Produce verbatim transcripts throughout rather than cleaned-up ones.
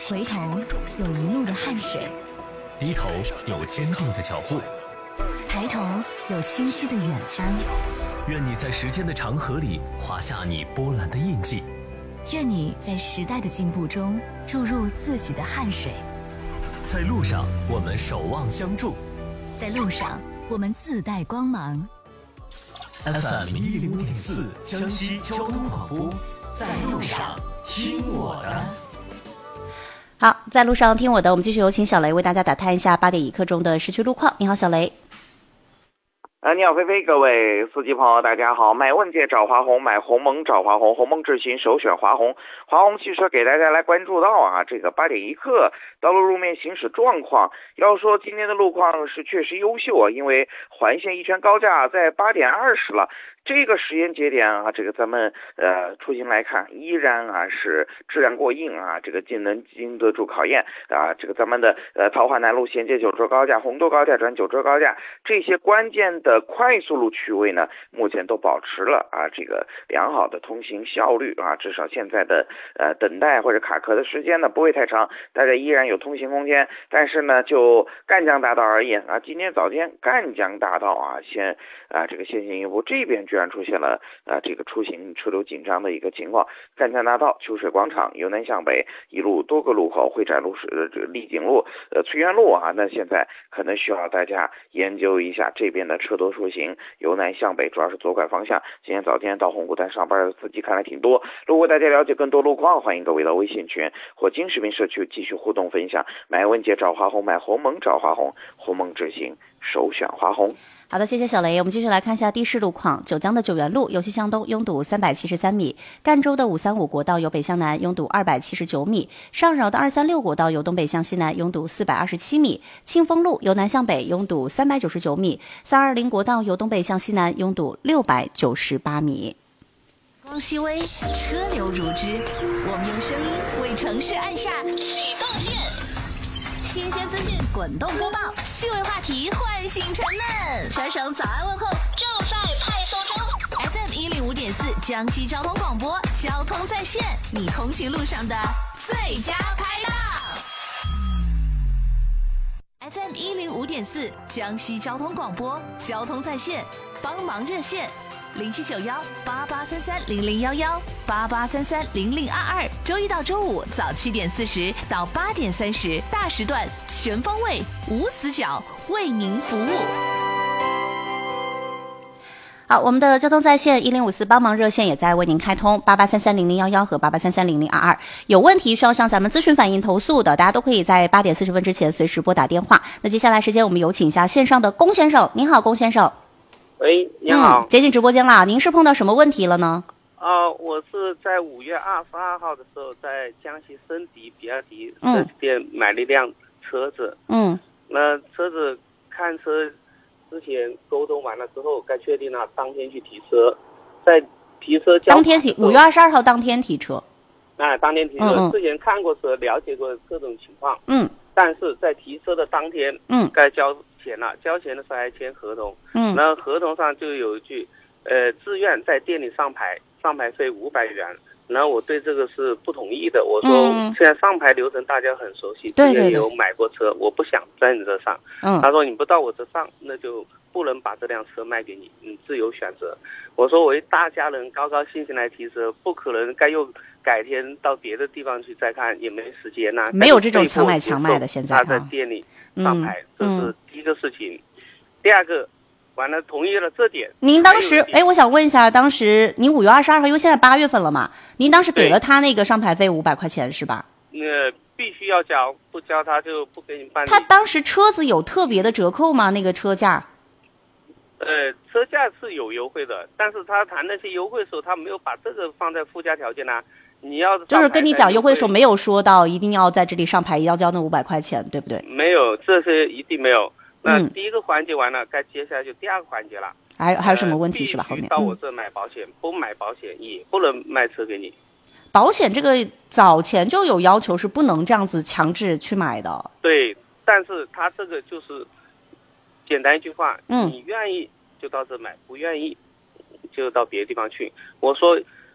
回头有一路的汗水， 低头有坚定的脚步， 抬头有清晰的远方。 愿你在时间的长河里划下你波澜的印记， 愿你在时代的进步中注入自己的汗水。 在路上我们守望相助， 在路上我们自带光芒。 F M 一零五点四江西交通广播，在路上听我的。 好，在路上听我的，我们继续有请小雷为大家打探一下八点一刻钟的市区路况。你好，小雷。 啊，你好，菲菲，各位司机朋友，大家好！买问界找华虹，买鸿蒙找华虹，鸿蒙智行首选华虹。华虹汽车给大家来关注到啊，这个八点一刻道路路面行驶状况。要说今天的路况是确实优秀啊，因为环线一圈高架在八点二十了。这个时间节点啊，这个咱们呃出行来看，依然啊是质量过硬啊，这个经能经得住考验啊。这个咱们的呃桃花南路衔接九州高架、洪都高架转九州高架这些关键的快速路区位呢，目前都保持了啊这个良好的通行效率啊，至少现在的呃等待或者卡壳的时间呢不会太长，大家依然有通行空间。但是呢，就赣江大道而言啊，今天早间赣江大道啊先啊这个先行一步，这边居然出现了啊这个出行车流紧张的一个情况。赣江大道、秋水广场由南向北一路多个路口，会展路是呃这个丽景路、呃翠园路啊，那现在可能需要大家研究一下这边的车多出行，由南向北主要是左拐方向。今天早间到红谷站上班的司机看来挺多。如果大家了解更多路况，欢迎各位到微信群或金视频社区继续互动分享。买问界找华虹，买鸿蒙找华虹，鸿蒙智行首选华虹。 好的，谢谢小雷。我们继续来看一下地势路况。九江的九原路由西向东拥堵三百七十三米，赣州的五三五国道由北向南拥堵二百七十九米，上饶的二三六国道由东北向西南拥堵四百二十七米，庆丰路由南向北拥堵三百九十九米，三二零国道由东北向西南拥堵六百九十八米。 光熹微，车流如织，我们用声音为城市按下启动键。新鲜资讯滚动播报，趣味话题唤醒沉闷，全省早安问候正在派送中。F M 一零五点四江西交通广播，交通在线，你通勤路上的最佳拍档。F M 一零五点四江西交通广播，交通在线，帮忙热线。零七九幺八八三三零零幺幺八八三三零零二二，周一到周五早七点四十到八点三十，大时段全方位无死角为您服务。 好，我们的交通在线一零五四帮忙热线也在为您开通，八八三三零零幺幺和八八三三零零二二。有问题需要向咱们咨询反映投诉的，大家都可以在八点四十分之前随时拨打电话。那接下来时间我们有请一下线上的龚先生。您好，龚先生。 喂，你好， 嗯，接进直播间了。您是碰到什么问题了呢？ 呃，我是在五月二十二号的时候，在江西申迪比亚迪四 S 店买了一辆车子。嗯，那车子看车之前沟通完了之后，该确定了，当天去提车，在提车当天提，五月二十二号当天提车。 哎，当天提车，嗯嗯之前看过车，了解过各种情况。嗯，但是在提车的当天，嗯，该交钱了，交钱的时候还签合同。嗯，那合同上就有一句，呃，自愿在店里上牌，上牌费五百元。然后我对这个是不同意的，我说现在上牌流程大家很熟悉，之前有买过车，我不想在你这上。嗯，他说你不到我这上，那就不能把这辆车卖给你，你自由选择。我说我一大家人高高兴兴来提车，不可能该又改天到别的地方去再看，也没时间呐、啊。 没有这种强买强卖的，现在他在店里上牌，嗯、这是第一个事情。第二个。完了，同意了这点。 您当时，哎，我想问一下，当时您五月二十二号，因为现在八月份了嘛，您当时给了他那个上牌费五百块钱是吧？ 那必须要交，不交他就不给你办理。 他当时车子有特别的折扣吗？那个车价？ 呃，车价是有优惠的，但是他谈那些优惠的时候，他没有把这个放在附加条件呐、啊。你要就是跟你讲优惠的时候没有说到一定要在这里上牌，要交那五百块钱，对不对？ 没有，这些一定没有。那第一个环节完了，该、嗯、接下来就第二个环节了。 还有还有什么问题是吧？后面到我这买保险，嗯、不买保险也不能卖车给你。 保险这个早前就有要求，是不能这样子强制去买的。 对，但是他这个就是简单一句话，嗯，你愿意就到这买，不愿意就到别的地方去。我说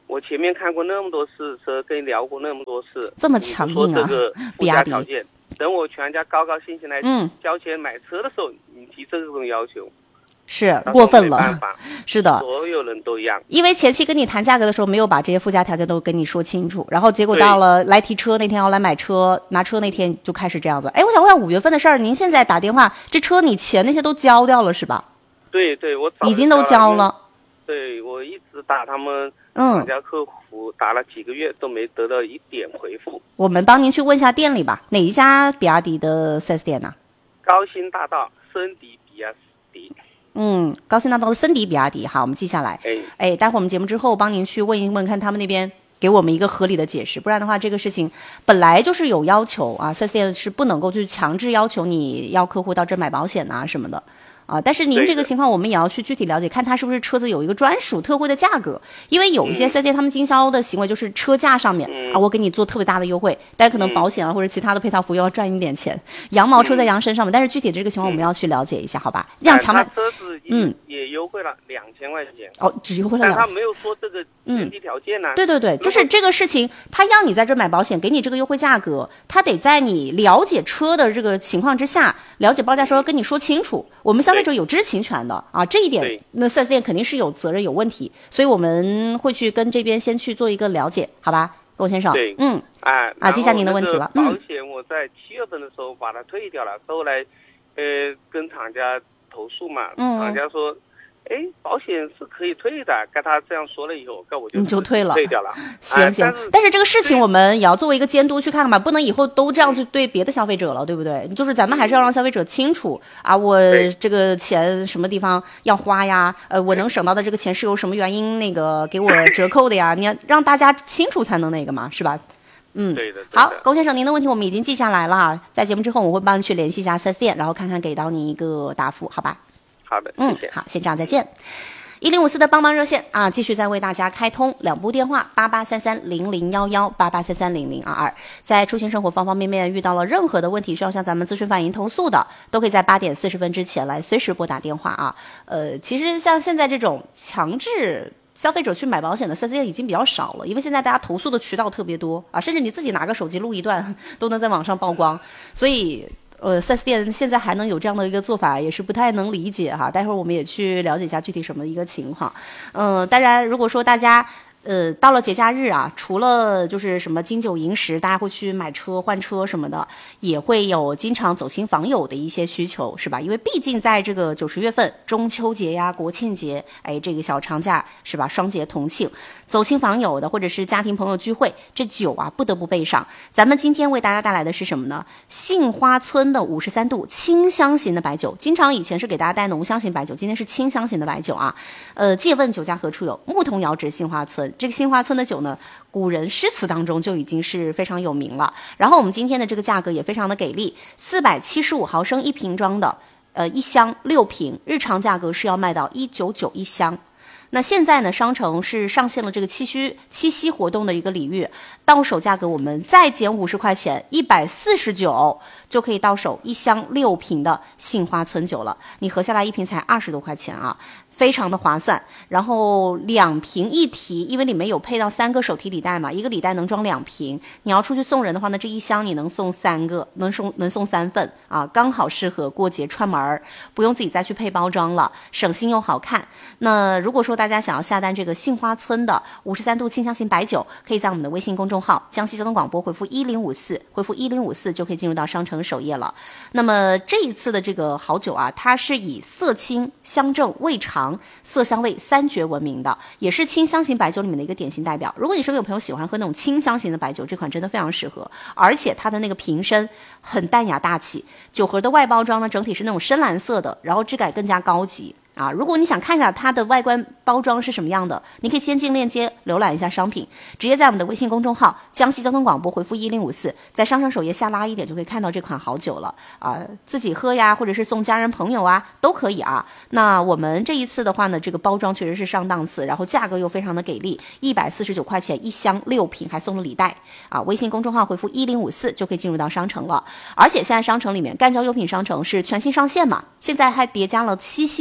我前面看过那么多试车，跟你聊过那么多次， 这么强硬啊！ 说这个附加条件，等我全家高高兴兴来交钱买车的时候，嗯、你提这种要求， 是过分了。是的， 所有人都一样。 因为前期跟你谈价格的时候，没有把这些附加条件都跟你说清楚，然后结果到了来提车那天要来买车拿车那天就开始这样子。哎，我想问下五月份的事儿，您现在打电话，这车你钱那些都交掉了是吧？ 对对，我已经都交了。 对，我一直打他们厂家客服，打了几个月都没得到一点回复。 我们帮您去问一下店里吧，哪一家比亚迪的 四 S 店呢？ 高新大道森迪比亚迪。 嗯，高新大道的森迪比亚迪，好，我们记下来。哎，哎，待会儿我们节目之后帮您去问一问，看他们那边给我们一个合理的解释，不然的话，这个事情本来就是有要求啊， 四 S 店是不能够去强制要求你要客户到这买保险啊什么的。啊，但是您这个情况我们也要去具体了解，看它是不是车子有一个专属特惠的价格，因为有一些四 S店他们经销的行为就是车价上面、嗯、啊，我给你做特别大的优惠，但是可能保险啊、嗯、或者其他的配套服务要赚一点钱，羊毛出在羊身上面、嗯、但是具体的这个情况我们要去了解一下，好吧？让强他车子嗯也优惠了两千块钱哦，只优惠了两千， 但他没有说这个前提条件呢、啊嗯。对对对，就是这个事情，他要你在这买保险，给你这个优惠价格，他得在你了解车的这个情况之下，了解报价时候跟你说清楚，我们消费者有知情权的啊，这一点那 四 S 店肯定是有责任有问题，所以我们会去跟这边先去做一个了解，好吧，龚先生？ 对， 嗯， 啊啊，记下您的问题了。 保险我在七月份的时候把它退掉了，后来呃跟厂家投诉嘛， 嗯、 厂家说。哎，保险是可以退的，跟他这样说了以后，跟我就你就退了， 退掉了。 行行、呃，但是这个事情我们也要作为一个监督去看看吧，不能以后都这样去对别的消费者了，对不对？就是咱们还是要让消费者清楚啊，我这个钱什么地方要花呀？呃，我能省到的这个钱是由什么原因那个给我折扣的呀？你要让大家清楚才能那个嘛，是吧？嗯， 对的。 好，龚先生，您的问题我们已经记下来了，在节目之后我会帮你去联系一下四 S 店，然后看看给到您一个答复，好吧？ 好的， 嗯，好，先这样，再见。一零五四的帮忙热线啊，继续再为大家开通两部电话，八八三三零零幺幺，八八三三零零二二。在出行生活方方面面遇到了任何的问题，需要向咱们咨询反映投诉的，都可以在八点四十分之前来随时拨打电话啊。呃，其实像现在这种强制消费者去买保险的四 S 店已经比较少了，因为现在大家投诉的渠道特别多啊，甚至你自己拿个手机录一段都能在网上曝光，所以。呃 四 S 店现在还能有这样的一个做法，也是不太能理解哈。待会儿我们也去了解一下具体什么一个情况。嗯、呃，当然，如果说大家呃到了节假日啊，除了就是什么金九银十，大家会去买车换车什么的，也会有经常走亲访友的一些需求，是吧？因为毕竟在这个九十月份，中秋节呀、国庆节，哎，这个小长假是吧？双节同庆。走亲访友的或者是家庭朋友聚会，这酒啊不得不备上。咱们今天为大家带来的是什么呢？杏花村的五十三度清香型的白酒。经常以前是给大家带浓香型白酒，今天是清香型的白酒啊。呃，借问酒家何处有？牧童遥指杏花村。这个杏花村的酒呢，古人诗词当中就已经是非常有名了。然后我们今天的这个价格也非常的给力，四百七十五毫升一瓶装的，呃，一箱六瓶，日常价格是要卖到一九九一箱。那现在呢，商城是上线了这个七夕七夕活动的一个礼遇，到手价格我们再减五十块钱，一百四十九就可以到手一箱六瓶的杏花村酒了。你合下来一瓶才二十多块钱啊，非常的划算。然后两瓶一提，因为里面有配到三个手提礼袋嘛，一个礼袋能装两瓶。你要出去送人的话呢，这一箱你能送三个，能送能送三份啊，刚好适合过节串门，不用自己再去配包装了，省心又好看。那如果说大家想要下单这个杏花村的五十三度清香型白酒，可以在我们的微信公众号江西交通广播回复一零五四，回复一零五四就可以进入到商城首页了。那么这一次的这个好酒啊，它是以色清、香正、味长、色香味三绝闻名的，也是清香型白酒里面的一个典型代表。如果你身边有朋友喜欢喝那种清香型的白酒，这款真的非常适合，而且它的那个瓶身很淡雅大气，酒盒的外包装呢整体是那种深蓝色的，然后质感更加高级。啊，如果你想看一下它的外观包装是什么样的，你可以先进链接浏览一下商品，直接在我们的微信公众号江西交通广播回复一零五四，在商城首页下拉一点就可以看到这款好酒了啊，自己喝呀，或者是送家人朋友啊都可以啊。那我们这一次的话呢，这个包装确实是上档次，然后价格又非常的给力，一百四十九块钱一箱六瓶，还送了礼袋啊。微信公众号回复一零五四就可以进入到商城了。而且现在商城里面干胶优品商城是全新上线嘛，现在还叠加了七夕折的一个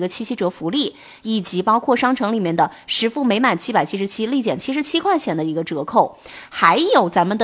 个七七折福利，以及包括商城里面的实付每满七百七十七立减七十七块钱的一个折扣，还有咱们的